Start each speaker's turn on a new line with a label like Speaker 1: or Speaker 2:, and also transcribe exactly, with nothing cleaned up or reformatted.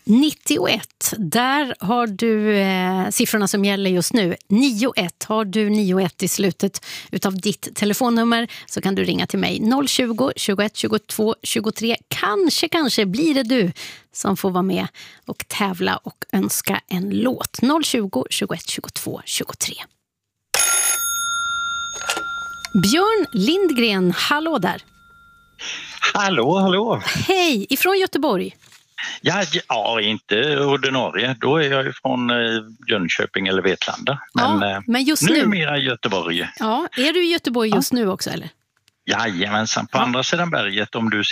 Speaker 1: nittioett, där har du eh, siffrorna som gäller just nu. nio ett, har du nio ett i slutet utav ditt telefonnummer så kan du ringa till mig noll tjugo, tjugoett, tjugotvå, tjugotre. Kanske, kanske blir det du som får vara med och tävla och önska en låt. noll tjugo, tjugoett, tjugotvå, tjugotre. Björn Lindgren, hallå där.
Speaker 2: Hallå, hallå.
Speaker 1: Hej, ifrån Göteborg.
Speaker 2: Ja, ja, inte ordinarie. Då är jag från eh, Jönköping eller Vetlanda. Men,
Speaker 1: ja, men just nu
Speaker 2: numera Göteborg.
Speaker 1: Ja, är du i Göteborg just ja. nu också eller?
Speaker 2: Jajamensan, på ja. andra sidan berget om du